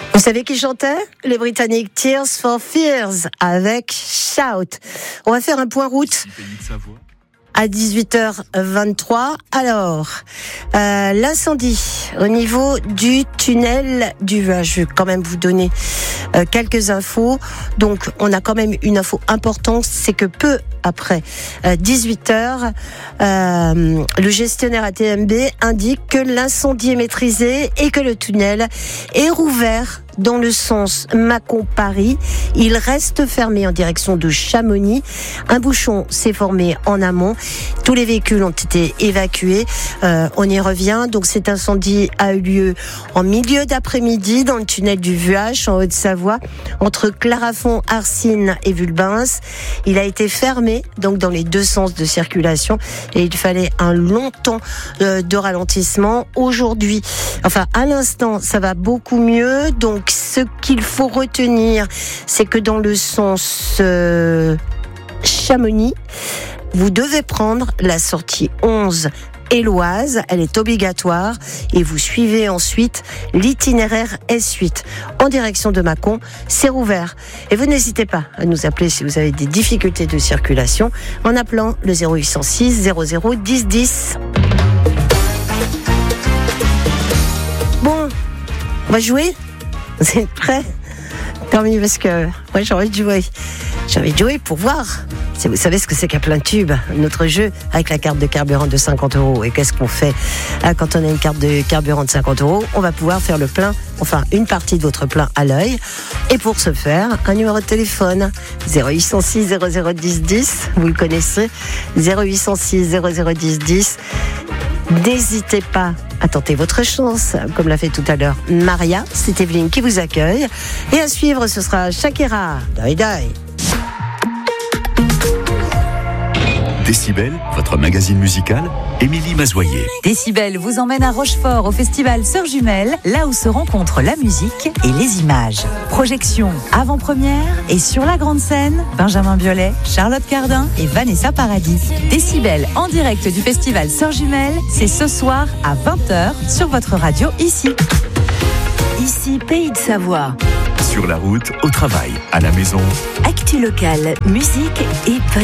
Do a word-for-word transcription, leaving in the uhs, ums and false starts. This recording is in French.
Vous savez qui chantait? Les Britanniques Tears for Fears avec Shout. On va faire un point route à dix-huit heures vingt-trois. Alors, euh, l'incendie au niveau du tunnel du Vuage. Je vais quand même vous donner euh, quelques infos. Donc, on a quand même une info importante, c'est que peu après euh, dix-huit heures, euh, le gestionnaire A T M B indique que l'incendie est maîtrisé et que le tunnel est rouvert dans le sens Mâcon-Paris. Il reste fermé en direction de Chamonix. Un bouchon s'est formé en amont. Tous les véhicules ont été évacués. Euh, on y revient. Donc cet incendie a eu lieu en milieu d'après-midi dans le tunnel du Vuage en Haute-Savoie, entre Clarafond, Arcines et Vulbens. Il a été fermé donc dans les deux sens de circulation et il fallait un long temps euh, de ralentissement. Aujourd'hui, enfin à l'instant, ça va beaucoup mieux. Donc ce qu'il faut retenir, c'est que dans le sens euh, Chamonix, vous devez prendre la sortie onze Éloise, elle est obligatoire et vous suivez ensuite l'itinéraire S huit en direction de Mâcon, c'est rouvert. Et vous n'hésitez pas à nous appeler si vous avez des difficultés de circulation en appelant le zéro huit cent six zéro zéro dix dix. Bon, on va jouer? Vous êtes prêts? Tant mieux parce que moi j'ai envie de jouer. J'ai envie de jouer pour voir si vous savez ce que c'est qu'un plein tube, notre jeu avec la carte de carburant de cinquante euros. Et qu'est-ce qu'on fait quand on a une carte de carburant de cinquante euros? On va pouvoir faire le plein, enfin une partie de votre plein à l'œil. Et pour ce faire, un numéro de téléphone, zéro huit cent six zéro zéro dix dix, vous le connaissez, zéro huit cent six zéro zéro dix dix. N'hésitez pas à tenter votre chance, comme l'a fait tout à l'heure Maria, c'est Evelyne qui vous accueille. Et à suivre, ce sera Shakira, Die Die. Décibel, votre magazine musical, Émilie Mazoyer. Décibel vous emmène à Rochefort au festival Sœurs Jumelles, là où se rencontrent la musique et les images. Projection avant-première et sur la grande scène, Benjamin Biolay, Charlotte Cardin et Vanessa Paradis. Décibel en direct du festival Sœurs Jumelles, c'est ce soir à vingt heures sur votre radio ici. Ici, Pays de Savoie. Sur la route, au travail, à la maison. Actu locale, musique et